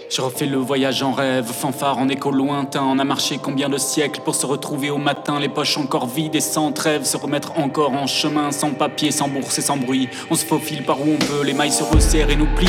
Je refais le voyage en rêve, fanfare en écho lointain. On a marché combien de siècles pour se retrouver au matin, les poches encore vides et sans trêve, se remettre encore en chemin, sans papier, sans bourse et sans bruit. On se faufile par où on peut, les mailles se resserrent et nous plient.